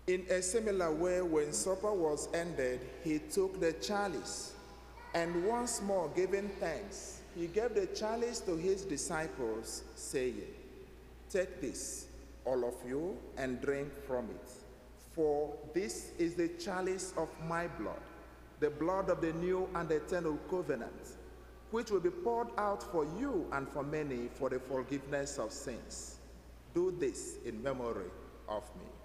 In a similar way, when supper was ended, he took the chalice, and once more giving thanks, he gave the chalice to his disciples, saying, "Take this, all of you, and drink from it. For this is the chalice of my blood, the blood of the new and eternal covenant, which will be poured out for you and for many for the forgiveness of sins. Do this in memory of me."